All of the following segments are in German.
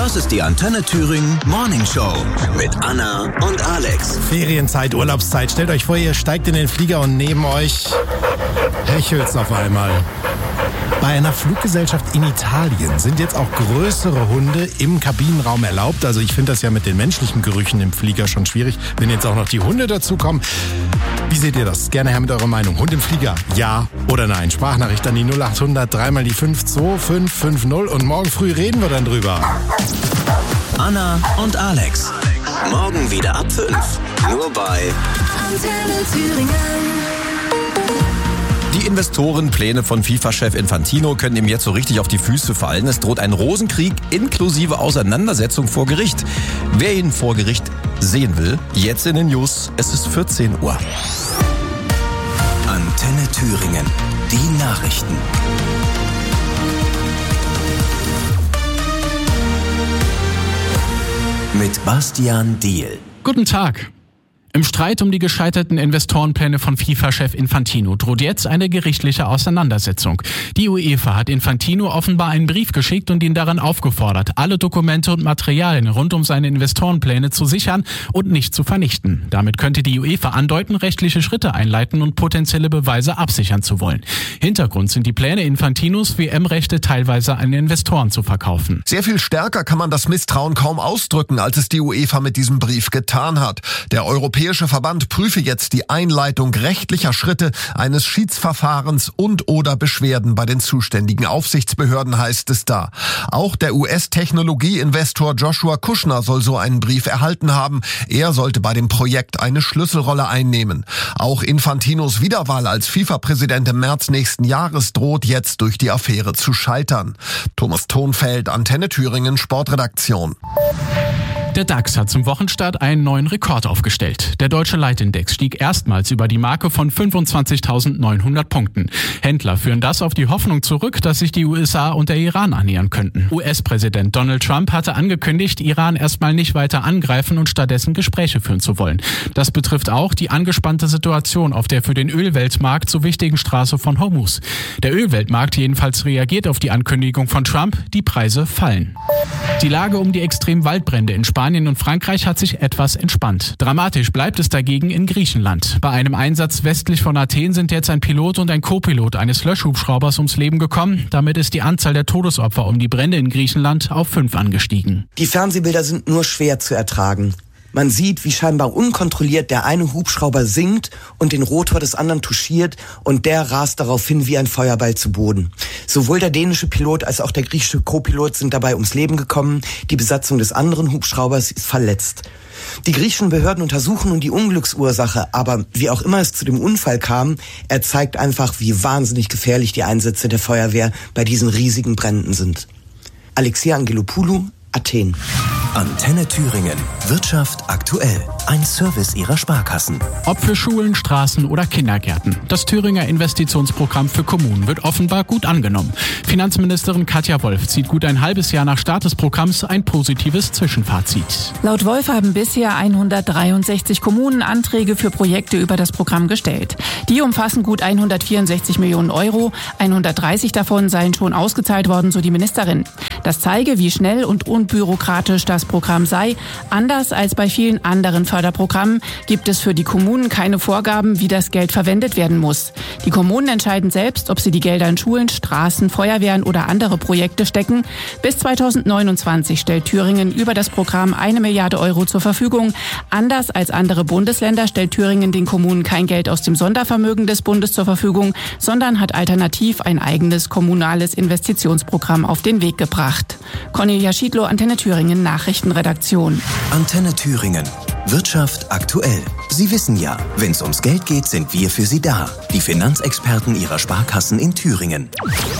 Das ist die Antenne Thüringen Morning Show mit Anna und Alex. Ferienzeit, Urlaubszeit. Stellt euch vor, ihr steigt in den Flieger und neben euch hechelt's auf einmal. Bei einer Fluggesellschaft in Italien sind jetzt auch größere Hunde im Kabinenraum erlaubt. Also ich finde das ja mit den menschlichen Gerüchen im Flieger schon schwierig, wenn jetzt auch noch die Hunde dazukommen. Wie seht ihr das? Gerne her mit eurer Meinung. Hund im Flieger, ja oder nein? Sprachnachricht an die 0800 3 mal die 52550 und morgen früh reden wir dann drüber. Anna und Alex. Morgen wieder ab 5. Nur bei Antenne Thüringen. Die Investorenpläne von FIFA-Chef Infantino können ihm jetzt so richtig auf die Füße fallen. Es droht ein Rosenkrieg inklusive Auseinandersetzung vor Gericht. Wer ihn vor Gericht sehen will, jetzt in den News. Es ist 14 Uhr. Antenne Thüringen. Die Nachrichten. Mit Bastian Diehl. Guten Tag. Im Streit um die gescheiterten Investorenpläne von FIFA-Chef Infantino droht jetzt eine gerichtliche Auseinandersetzung. Die UEFA hat Infantino offenbar einen Brief geschickt und ihn daran aufgefordert, alle Dokumente und Materialien rund um seine Investorenpläne zu sichern und nicht zu vernichten. Damit könnte die UEFA andeuten, rechtliche Schritte einleiten und potenzielle Beweise absichern zu wollen. Hintergrund sind die Pläne Infantinos, WM-Rechte teilweise an Investoren zu verkaufen. Sehr viel stärker kann man das Misstrauen kaum ausdrücken, als es die UEFA mit diesem Brief getan hat. Der Europäische Verband prüfe jetzt die Einleitung rechtlicher Schritte eines Schiedsverfahrens und/oder Beschwerden bei den zuständigen Aufsichtsbehörden, heißt es da. Auch der US-Technologieinvestor Joshua Kushner soll so einen Brief erhalten haben. Er sollte bei dem Projekt eine Schlüsselrolle einnehmen. Auch Infantinos Wiederwahl als FIFA-Präsident im März nächsten Jahres droht jetzt durch die Affäre zu scheitern. Thomas Thonfeld, Antenne Thüringen, Sportredaktion. Der DAX hat zum Wochenstart einen neuen Rekord aufgestellt. Der deutsche Leitindex stieg erstmals über die Marke von 25.900 Punkten. Händler führen das auf die Hoffnung zurück, dass sich die USA und der Iran annähern könnten. US-Präsident Donald Trump hatte angekündigt, Iran erstmal nicht weiter angreifen und stattdessen Gespräche führen zu wollen. Das betrifft auch die angespannte Situation auf der für den Ölweltmarkt so wichtigen Straße von Hormuz. Der Ölweltmarkt jedenfalls reagiert auf die Ankündigung von Trump, die Preise fallen. Die Lage um die extremen Waldbrände in Spanien und Frankreich hat sich etwas entspannt. Dramatisch bleibt es dagegen in Griechenland. Bei einem Einsatz westlich von Athen sind jetzt ein Pilot und ein Co-Pilot eines Löschhubschraubers ums Leben gekommen. Damit ist die Anzahl der Todesopfer um die Brände in Griechenland auf 5 angestiegen. Die Fernsehbilder sind nur schwer zu ertragen. Man sieht, wie scheinbar unkontrolliert der eine Hubschrauber sinkt und den Rotor des anderen touchiert und der rast daraufhin wie ein Feuerball zu Boden. Sowohl der dänische Pilot als auch der griechische Co-Pilot sind dabei ums Leben gekommen. Die Besatzung des anderen Hubschraubers ist verletzt. Die griechischen Behörden untersuchen nun die Unglücksursache, aber wie auch immer es zu dem Unfall kam, er zeigt einfach, wie wahnsinnig gefährlich die Einsätze der Feuerwehr bei diesen riesigen Bränden sind. Alexia Angelopoulou, Athen. Antenne Thüringen. Wirtschaft aktuell. Ein Service ihrer Sparkassen. Ob für Schulen, Straßen oder Kindergärten. Das Thüringer Investitionsprogramm für Kommunen wird offenbar gut angenommen. Finanzministerin Katja Wolf zieht gut ein halbes Jahr nach Start des Programms ein positives Zwischenfazit. Laut Wolf haben bisher 163 Kommunen Anträge für Projekte über das Programm gestellt. Die umfassen gut 164 Millionen Euro. 130 davon seien schon ausgezahlt worden, so die Ministerin. Das zeige, wie schnell und unbürokratisch das Programm sei. Anders als bei vielen anderen Förderprogrammen gibt es für die Kommunen keine Vorgaben, wie das Geld verwendet werden muss. Die Kommunen entscheiden selbst, ob sie die Gelder in Schulen, Straßen, Feuerwehren oder andere Projekte stecken. Bis 2029 stellt Thüringen über das Programm 1 Milliarde Euro zur Verfügung. Anders als andere Bundesländer stellt Thüringen den Kommunen kein Geld aus dem Sondervermögen des Bundes zur Verfügung, sondern hat alternativ ein eigenes kommunales Investitionsprogramm auf den Weg gebracht. Cornelia Schiedlow, Antenne Thüringen, Nachrichtenredaktion. Antenne Thüringen. Wirtschaft aktuell. Sie wissen ja, wenn es ums Geld geht, sind wir für Sie da. Die Finanzexperten Ihrer Sparkassen in Thüringen.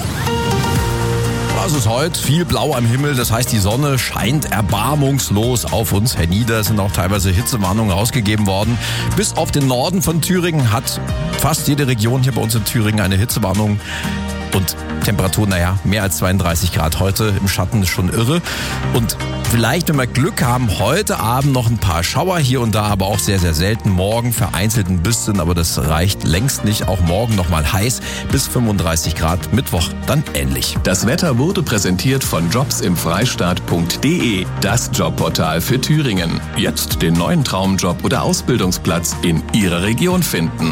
Es ist heute viel blau am Himmel, das heißt, die Sonne scheint erbarmungslos auf uns hernieder. Es sind auch teilweise Hitzewarnungen rausgegeben worden. Bis auf den Norden von Thüringen hat fast jede Region hier bei uns in Thüringen eine Hitzewarnung. Und Temperatur, mehr als 32 Grad heute im Schatten ist schon irre. Und vielleicht, wenn wir Glück haben, heute Abend noch ein paar Schauer hier und da, aber auch sehr, sehr selten. Morgen vereinzelt ein bisschen, aber das reicht längst nicht. Auch morgen nochmal heiß bis 35 Grad. Mittwoch dann ähnlich. Das Wetter wurde präsentiert von jobsimfreistaat.de, das Jobportal für Thüringen. Jetzt den neuen Traumjob oder Ausbildungsplatz in Ihrer Region finden.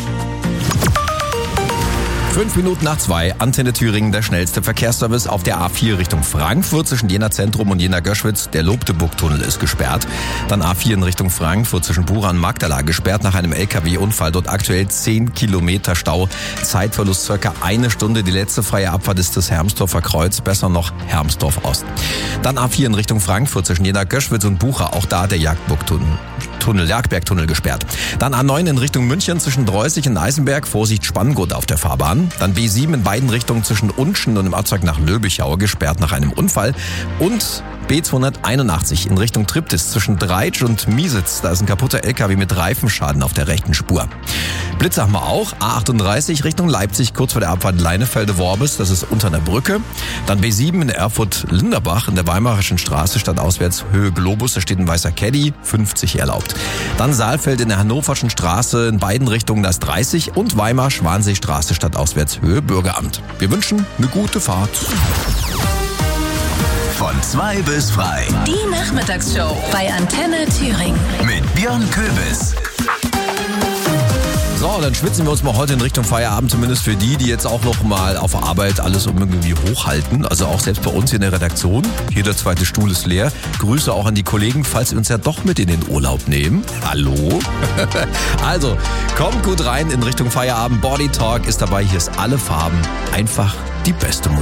5 Minuten nach 2, Antenne Thüringen, der schnellste Verkehrsservice auf der A4 Richtung Frankfurt zwischen Jena Zentrum und Jena Göschwitz. Der Lobteburg-Tunnel ist gesperrt. Dann A4 in Richtung Frankfurt zwischen Bura und Magdala gesperrt nach einem LKW-Unfall. Dort aktuell 10 Kilometer Stau. Zeitverlust circa 1 Stunde. Die letzte freie Abfahrt ist das Hermsdorfer Kreuz, besser noch Hermsdorf Ost. Dann A4 in Richtung Frankfurt zwischen Jena Göschwitz und Bucha. Auch da der Jagdbergtunnel gesperrt. Dann A9 in Richtung München zwischen Dreußig und Eisenberg. Vorsicht, Spanngurt auf der Fahrbahn. Dann B7 in beiden Richtungen zwischen Unschen und im Abzweig nach Löbichau gesperrt nach einem Unfall. Und B281 in Richtung Triptis zwischen Dreitsch und Miesitz. Da ist ein kaputter LKW mit Reifenschaden auf der rechten Spur. Blitze haben wir auch. A38 Richtung Leipzig, kurz vor der Abfahrt Leinefelde-Worbis. Das ist unter einer Brücke. Dann B7 in Erfurt-Linderbach in der Weimarischen Straße stadtauswärts Höhe Globus. Da steht ein weißer Caddy, 50 erlaubt. Dann Saalfeld in der Hannoverschen Straße in beiden Richtungen, das 30. Und Weimar-Schwanseestraße stadtauswärts Höhe Bürgeramt. Wir wünschen eine gute Fahrt. Von 2 bis frei. Die Nachmittagsshow bei Antenne Thüringen. Mit Björn Köbis. So, dann schwitzen wir uns mal heute in Richtung Feierabend, zumindest für die jetzt auch noch mal auf Arbeit alles irgendwie hochhalten. Also auch selbst bei uns hier in der Redaktion. Jeder zweite Stuhl ist leer. Grüße auch an die Kollegen, falls sie uns ja doch mit in den Urlaub nehmen. Hallo? Also, kommt gut rein in Richtung Feierabend. Body Talk ist dabei. Hier ist alle Farben. Einfach die beste Musik.